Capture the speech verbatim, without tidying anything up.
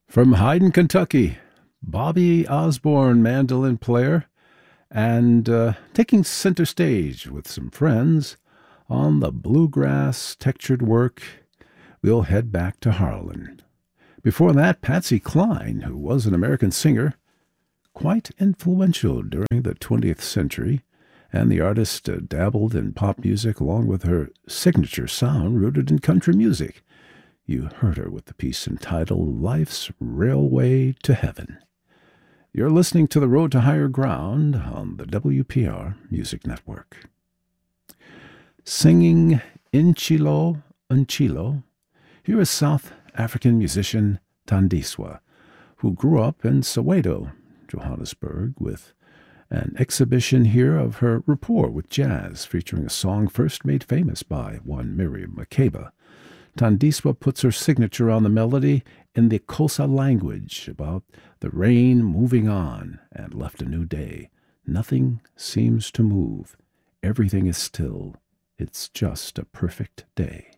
From Hyden, Kentucky, Bobby Osborne, mandolin player, and uh, taking center stage with some friends on the bluegrass textured work, we'll head back to Harlan. Before that, Patsy Cline, who was an American singer, quite influential during the twentieth century, and the artist uh, dabbled in pop music along with her signature sound rooted in country music. You heard her with the piece entitled Life's Railway to Heaven. You're listening to The Road to Higher Ground on the W P R Music Network. Singing Inchilo Unchilo, here is South African musician Thandiswa, who grew up in Soweto, Johannesburg, with an exhibition here of her rapport with jazz, featuring a song first made famous by one Miriam Makeba. Thandiswa puts her signature on the melody in the Xhosa language about the rain moving on and left a new day. Nothing seems to move. Everything is still. It's just a perfect day.